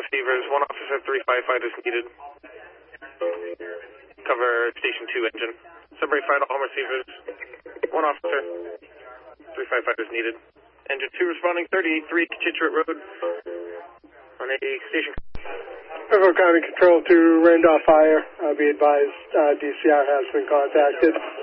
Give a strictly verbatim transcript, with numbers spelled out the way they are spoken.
receivers, one officer, three firefighters needed. Cover Station two engine. Sudbury Fire to home receivers, one officer, three firefighters needed. Engine two responding, thirty-eight three Kitchener Road on a station. River County Control to Randolph Fire. Uh, be advised, uh, D C R has been contacted.